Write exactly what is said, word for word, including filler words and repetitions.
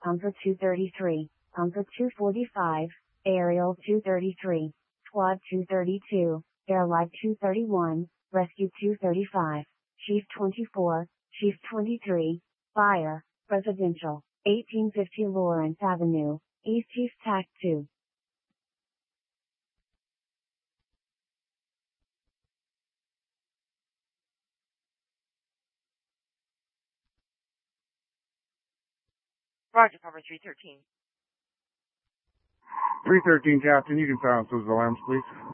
Pumper two thirty-three, Pumper two forty-five, Aerial two thirty-three, Squad two thirty-two, Airlight two thirty-one, Rescue two thirty-five, Chief twenty-four, Chief twenty-three, Fire, Presidential, eighteen fifty Lawrence Avenue, East Chief Tac two. Roger, Pumper three thirteen. three thirteen, Captain. You can silence those alarms, please.